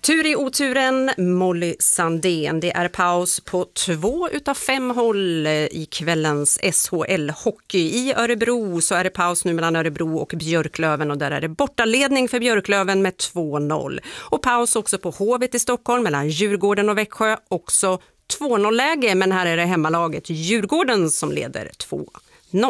Tur i oturen, Molly Sandén. Det är paus på 2 utav 5 håll i kvällens SHL-hockey. I Örebro så är det paus nu mellan Örebro och Björklöven och där är det bortaledning för Björklöven med 2-0. Och paus också på Hovet i Stockholm mellan Djurgården och Växjö, också 2-0-läge, men här är det hemmalaget Djurgården som leder 2-0.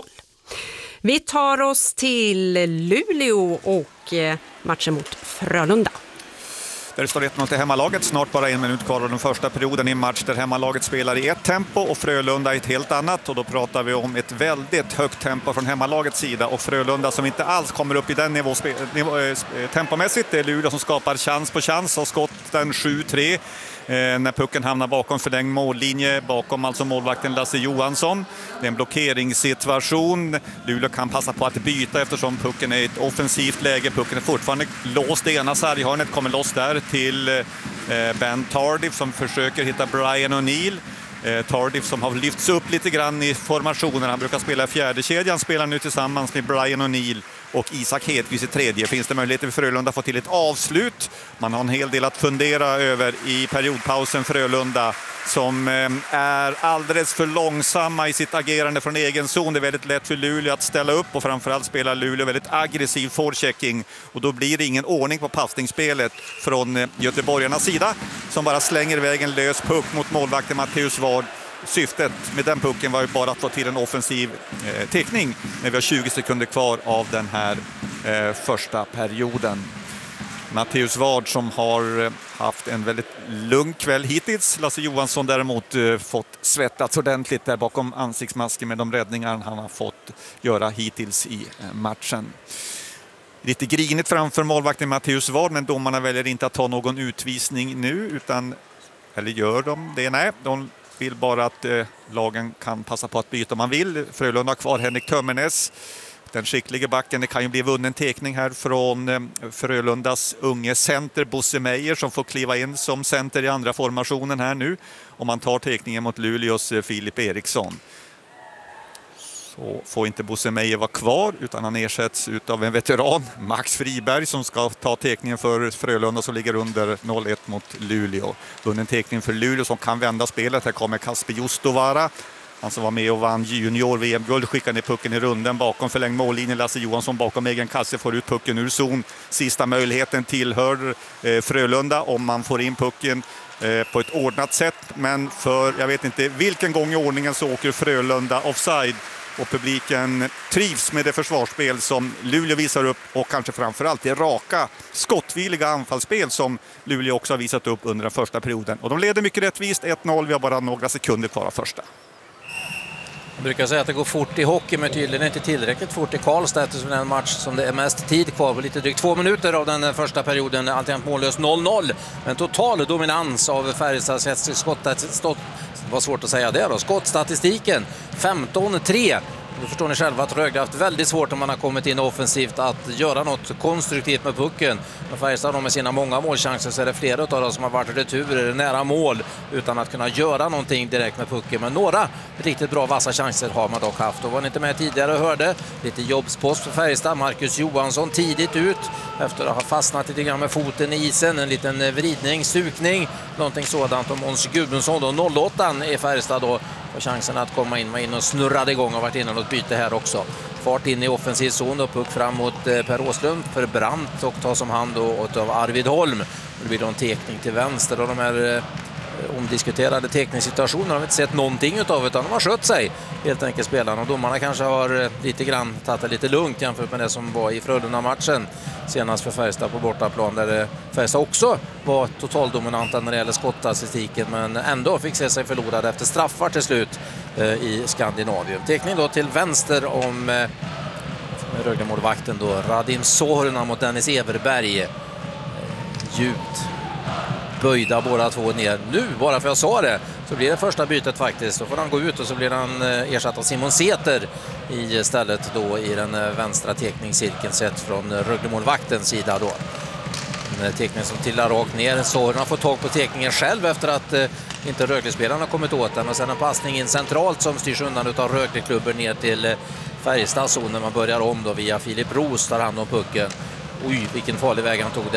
Vi tar oss till Luleå och matchen mot Frölunda. Där det står 1-0 till hemmalaget, snart bara 1 minut kvar av den första perioden i en match där hemmalaget spelar i ett tempo och Frölunda i ett helt annat. Och då pratar vi om ett väldigt högt tempo från hemmalagets sida och Frölunda som inte alls kommer upp i den nivå tempomässigt. Det är Luleå som skapar chans på chans och skotten 7-3. När pucken hamnar bakom förlängd mållinje, bakom alltså målvakten Lasse Johansson. Det är en blockeringssituation. Luleå kan passa på att byta eftersom pucken är i ett offensivt läge. Pucken är fortfarande låst i ena sarghörnet, kommer loss där till Ben Tardif som försöker hitta Brian O'Neill. Tardif som har lyfts upp lite grann i formationen. Han brukar spela i fjärde kedjan, spelar nu tillsammans med Brian O'Neill och Isak Hedqvist i tredje. Finns det möjligheter för Frölunda att få till ett avslut? Man har en hel del att fundera över i periodpausen. Frölunda som är alldeles för långsamma i sitt agerande från egen zon. Det är väldigt lätt för Luleå att ställa upp och framförallt spelar Luleå väldigt aggressiv forechecking. Och då blir det ingen ordning på passningsspelet från göteborgarnas sida som bara slänger iväg en lös puck mot målvakten Matteus Ward. Syftet med den pucken var ju bara att få till en offensiv teckning när vi har 20 sekunder kvar av den här första perioden. Matteus Ward som har haft en väldigt lugn kväll hittills. Lasse Johansson däremot fått svettats ordentligt där bakom ansiktsmasken med de räddningar han har fått göra hittills i matchen. Lite grinigt framför målvakten Matteus Ward, men domarna väljer inte att ta någon utvisning nu utan, eller gör de det? Nej, de vill bara att lagen kan passa på att byta om man vill. Frölunda har kvar Henrik Tömmernes, den skickliga backen. Det kan ju bli vunnen tekning här från Frölundas unge center Bosse Meijer som får kliva in som center i andra formationen här nu. Om man tar tekningen mot Luleås Filip Eriksson. Så får inte Bosse Meijer vara kvar utan han ersätts av en veteran, Max Friberg, som ska ta tekningen för Frölunda som ligger under 0-1 mot Luleå. Vunnen tekning för Luleå som kan vända spelet. Här kommer Kasper Justovara. Han som var med och vann junior-VM-guld, skickar ner pucken i runden bakom förlängd mållinjen. Lasse Johansson bakom egen kasse får ut pucken ur zon. Sista möjligheten tillhör Frölunda om man får in pucken på ett ordnat sätt. Men för jag vet inte vilken gång i ordningen så åker Frölunda offside. Och publiken trivs med det försvarsspel som Luleå visar upp och kanske framförallt det raka, skottvilliga anfallsspel som Luleå också har visat upp under den första perioden. Och de leder mycket rättvist 1-0, vi har bara några sekunder kvar av första. Jag brukar säga att det går fort i hockey, men tydligen inte tillräckligt fort i Karlstad eftersom det är en match som det är mest tid kvar på lite drygt 2 minuter av den första perioden. Alltid mållös 0-0. En total dominans av Färjestads skott. Vad svårt att säga det då. Skottstatistiken 15-3. Då förstår ni själva att Rögle har haft väldigt svårt om man har kommit in offensivt att göra något konstruktivt med pucken. Men Färjestad med sina många målchanser så är det flera av dem som har varit returer nära mål utan att kunna göra någonting direkt med pucken. Men några riktigt bra vassa chanser har man dock haft. Och var ni inte med tidigare och hörde lite jobbspost för Färjestad. Marcus Johansson tidigt ut efter att ha fastnat lite grann med foten i isen. En liten vridning, stukning, någonting sådant. Och Måns Gudmundsson då, 08 i Färjestad då. Och chansen att komma in och snurrade igång och varit inne något byte här också. Fart in i offensiv zon och puck fram mot Per Åslund för Brandt och tas om hand av Arvid Holm. Det blir då en tekning till vänster och de här omdiskuterade tekningssituationer har vi inte sett någonting utav utan de har skött sig helt enkelt spelarna. Och domarna kanske har lite grann tagit det lite lugnt jämfört med det som var i Frölunda-matchen senast för Färjestad på bortaplan där Färjestad också var totaldominanta när det gäller skottstatistiken men ändå fick se sig förlorade efter straffar till slut i Skandinavien. Tekning då till vänster om Rögle-målvakten då Radim Sorna mot Dennis Everberg. Djupt böjda båda två ner. Nu, bara för jag sa det, så blir det första bytet faktiskt. Då får han gå ut och så blir han ersatt av Simon Säter istället då i den vänstra tekningscirkeln sett från Rögle-målvaktens sida då. En tekning som trillar rakt ner. Sorna får tag på tekningen själv efter att inte Rögle-spelarna har kommit åt den. Och sen en passning in centralt som styrs undan av Rögle-klubber ner till Färjestads zon när man börjar om då via Filip Roos tar hand om pucken. Oj, vilken farlig väg han tog där.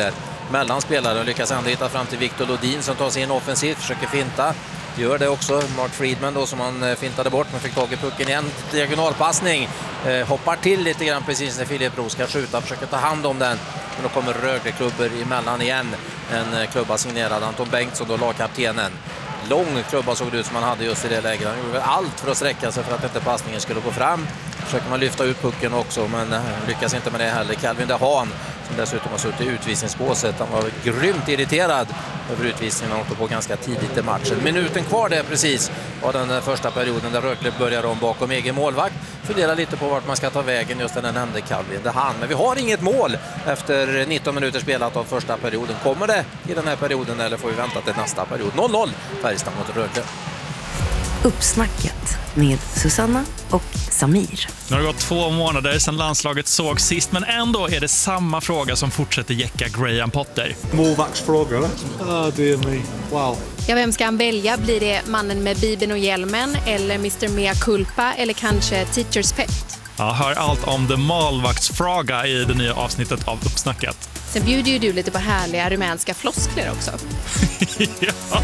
mellan spelare och lyckas ändå hitta fram till Victor Lodin som tar sig in offensivt, försöker finta. Gör det också. Mark Friedman då som han fintade bort men fick tag i pucken igen. Diagonalpassning. Hoppar till lite grann precis när Filip Roos ska skjuta. Försöker ta hand om den. Men då kommer Rögle-klubbor emellan igen. En klubba signerad Anton Bengtsson då, lagkaptenen. Lång klubba såg det ut som han hade just i det läget. Han gjorde allt för att sträcka sig för att inte passningen skulle gå fram. Försöker man lyfta ut pucken också men lyckas inte med det heller. Calvin de Haan som dessutom har suttit i utvisningsbåset. Han var grymt irriterad över utvisningen och på ganska tidigt i matchen. Minuten kvar där precis var den första perioden där Rögle börjar om bakom egen målvakt. Funderar lite på vart man ska ta vägen just den nämnde Calvin de Haan. Men vi har inget mål efter 19 minuter spelat av första perioden. Kommer det i den här perioden eller får vi vänta till nästa period? 0-0 Färjestad mot Rögle. Uppsnacket med Susanna och Samir. Nu har det gått 2 månader sedan landslaget såg sist, men ändå är det samma fråga som fortsätter jäcka Graham Potter. Målvaktsfråga, det är mig. Wow. Ja, vem ska han välja? Blir det mannen med bibeln och hjälmen eller Mr. Mea Culpa eller kanske Teacher's Pet? Ja, hör allt om The målvaktsfråga i det nya avsnittet av Uppsnacket. Sen bjuder ju du lite på härliga rumänska floskler också. Ja.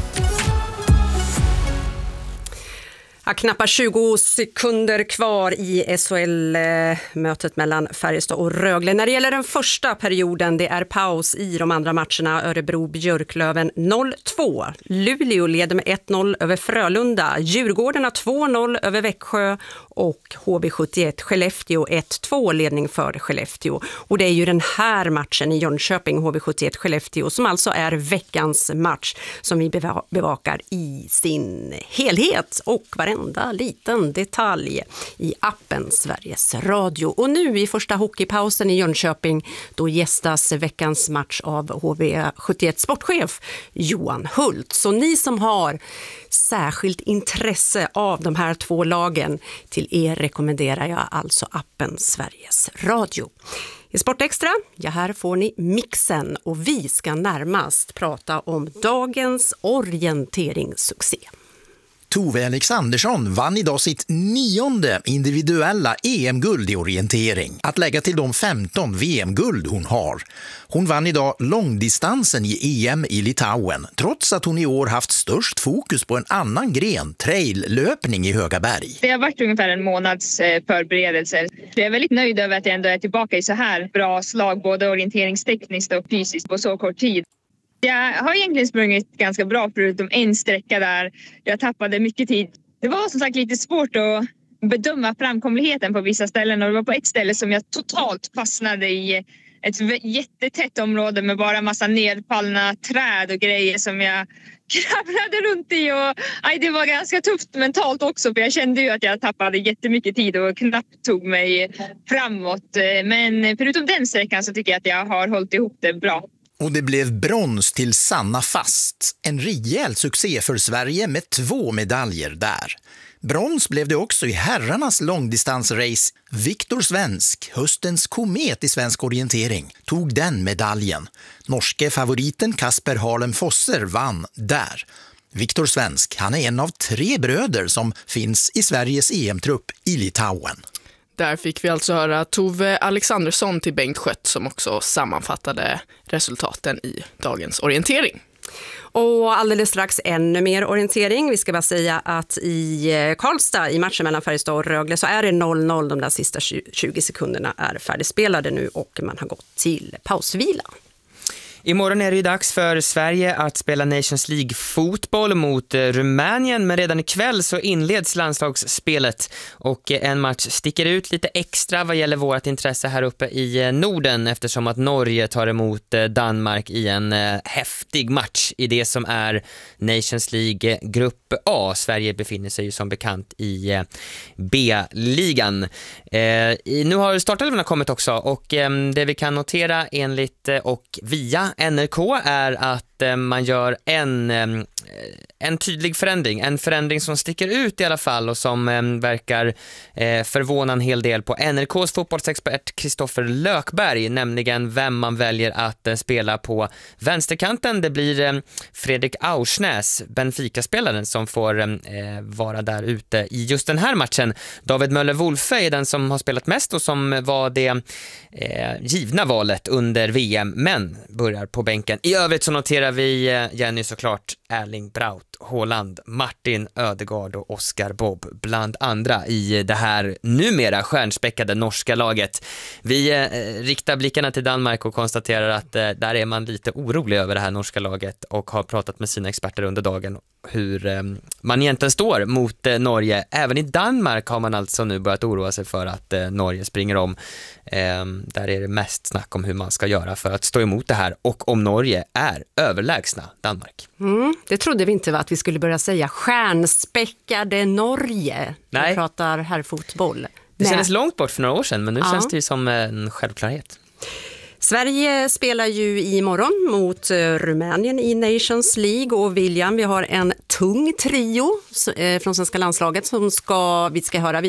Knappt 20 sekunder kvar i SHL-mötet mellan Färjestad och Rögle. När det gäller den första perioden, det är paus i de andra matcherna. Örebro-Björklöven 0-2. Luleå leder med 1-0 över Frölunda. Djurgården har 2-0 över Växjö och HV71 Skellefteå 1-2 ledning för Skellefteå. Och det är ju den här matchen i Jönköping, HV71 Skellefteå, som alltså är veckans match som vi bevakar i sin helhet och varenda liten detalj i appen Sveriges Radio. Och nu i första hockeypausen i Jönköping, då gästas veckans match av HV71 sportchef Johan Hult. Så ni som har särskilt intresse av de här 2 lagen, till er rekommenderar jag alltså appen Sveriges Radio. I Sportextra, ja, här får ni mixen och vi ska närmast prata om dagens orienteringssuccé. Tove Alexandersson vann idag sitt 9:e individuella EM-guld i orientering. Att lägga till de 15 VM-guld hon har. Hon vann idag långdistansen i EM i Litauen, trots att hon i år haft störst fokus på en annan gren, trail-löpning i Höga berg. Det har varit ungefär en månads förberedelser. Jag är väldigt nöjd över att jag ändå är tillbaka i så här bra slag, både orienteringstekniskt och fysiskt på så kort tid. Jag har egentligen sprungit ganska bra förutom en sträcka där jag tappade mycket tid. Det var som sagt lite svårt att bedöma framkomligheten på vissa ställen och det var på ett ställe som jag totalt fastnade i ett jättetätt område med bara massa nedfallna träd och grejer som jag krabblade runt i och det var ganska tufft mentalt också för jag kände ju att jag tappade jättemycket tid och knappt tog mig framåt. Men förutom den sträckan så tycker jag att jag har hållit ihop det bra. Och det blev brons till Sanna Fast. En rejäl succé för Sverige med 2 medaljer där. Brons blev det också i herrarnas långdistansrace. Viktor Svensk, höstens komet i svensk orientering, tog den medaljen. Norske favoriten Kasper Harlem Fosser vann där. Viktor Svensk, han är en av 3 bröder som finns i Sveriges EM-trupp i Litauen. Där fick vi alltså höra Tove Alexandersson till Bengt Skött som också sammanfattade resultaten i dagens orientering. Och alldeles strax ännu mer orientering. Vi ska bara säga att i Karlstad i matchen mellan Färjestad och Rögle så är det 0-0. De där sista 20 sekunderna är färdigspelade nu och man har gått till pausvila. Imorgon är det ju dags för Sverige att spela Nations League-fotboll mot Rumänien, men redan ikväll så inleds landslagsspelet och en match sticker ut lite extra vad gäller vårt intresse här uppe i Norden eftersom att Norge tar emot Danmark i en häftig match i det som är Nations League Grupp A. Sverige befinner sig ju som bekant i B-ligan. Nu har startelvorna kommit också och det vi kan notera enligt och via NRK är att att man gör en tydlig förändring. En förändring som sticker ut i alla fall och som verkar förvåna en hel del på NRKs fotbollsexpert Kristoffer Lökberg, nämligen vem man väljer att spela på vänsterkanten. Det blir Fredrik Aursnäs, Benfica-spelaren, som får vara där ute i just den här matchen. David Möller-Wolfe är den som har spelat mest och som var det givna valet under VM, men börjar på bänken. I övrigt så noterar vi, Jenny, såklart Erling Braut Haaland, Martin Ödegaard och Oscar Bob bland andra i det här numera stjärnspäckade norska laget. Vi riktar blickarna till Danmark och konstaterar att där är man lite orolig över det här norska laget och har pratat med sina experter under dagen hur man egentligen står mot Norge. Även i Danmark har man alltså nu börjat oroa sig för att Norge springer om. Där är det mest snack om hur man ska göra för att stå emot det här och om Norge är överlägsna Danmark. Det trodde vi inte att vi skulle börja säga stjärnspäckade Norge. Nej. Vi pratar här fotboll. Det kändes långt bort för några år sedan, men nu känns det ju som en självklarhet. Sverige spelar ju imorgon mot Rumänien i Nations League och William, vi har en tung trio från svenska landslaget som vi ska höra.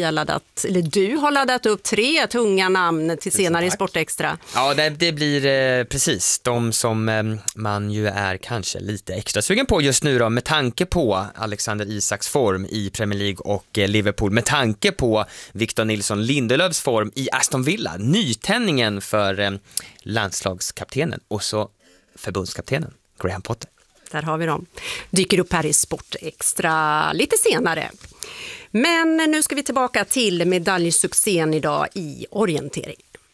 Du har laddat upp 3 tunga namn till senare i Sportextra. Ja, det blir precis de som man ju är kanske lite extra sugen på just nu då, med tanke på Alexander Isaks form i Premier League och Liverpool, med tanke på Victor Nilsson Lindelöfs form i Aston Villa, nytändningen för landslagskaptenen och så förbundskaptenen Graham Potter. Där har vi dem. Dyker upp här i Sportextra lite senare. Men nu ska vi tillbaka till medaljsuccén idag i orientering.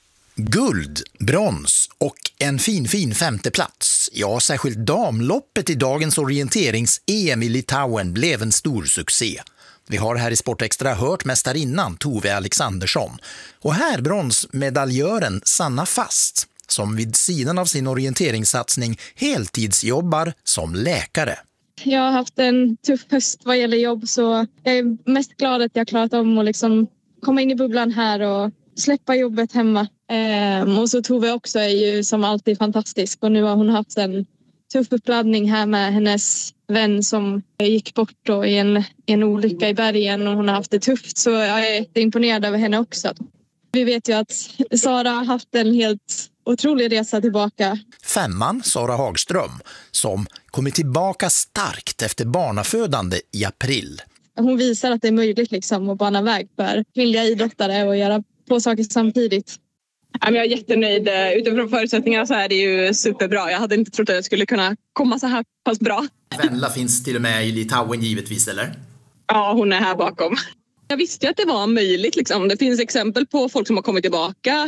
Guld, brons och en fin femteplats. Ja, särskilt damloppet i dagens orienterings-EM i Litauen blev en stor succé. Vi har här i Sportextra hört mästarinnan Tove Alexandersson. Och här bronsmedaljören Sanna Fast, som vid sidan av sin orienteringssatsning heltidsjobbar som läkare. Jag har haft en tuff höst vad gäller jobb, så jag är mest glad att jag klarat om att liksom komma in i bubblan här och släppa jobbet hemma. Och så Tove också är ju som alltid fantastisk, och nu har hon haft en tuff uppladdning här med hennes vän som gick bort då i en olycka i bergen, och hon har haft det tufft, så jag är imponerad över henne också. Vi vet ju att Sara har haft en helt otrolig resa tillbaka. 5:an Sara Hagström, som kommer tillbaka starkt efter barnafödande i april. Hon visar att det är möjligt liksom att bana väg för kvinnliga idrottare och göra 2 saker samtidigt. Jag är jättenöjd. Utifrån förutsättningarna så är det ju superbra. Jag hade inte trott att jag skulle kunna komma så här pass bra. Venla finns till och med i Litauen givetvis, eller? Ja, hon är här bakom. Jag visste ju att det var möjligt. Liksom. Det finns exempel på folk som har kommit tillbaka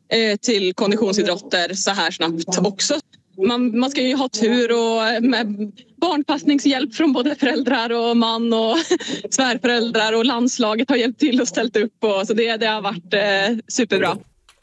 till konditionsidrotter så här snabbt också. Man ska ju ha tur och med barnpassningshjälp från både föräldrar och man och svärföräldrar, och landslaget har hjälpt till och ställt upp. Och, så det har varit superbra.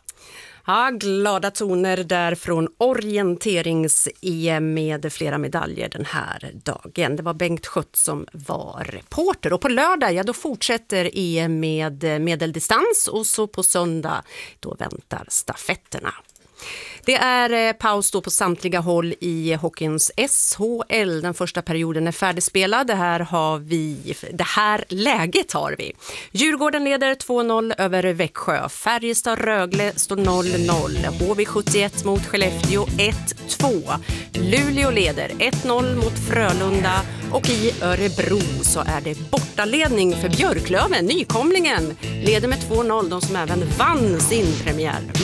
Ja, glada toner där från orienterings-EM med flera medaljer den här dagen. Det var Bengt Schött som var reporter. Och på lördag, då fortsätter EM med medeldistans, och så på söndag då väntar stafetterna. Det är paus då på samtliga håll i hockeyns SHL. Den första perioden är färdigspelad. Det här läget har vi. Djurgården leder 2-0 över Växjö. Färjestad-Rögle står 0-0. HV71 mot Skellefteå 1-2. Luleå leder 1-0 mot Frölunda. Och i Örebro så är det bortaledning för Björklöven. Nykomlingen leder med 2-0, de som även vann sin premiär.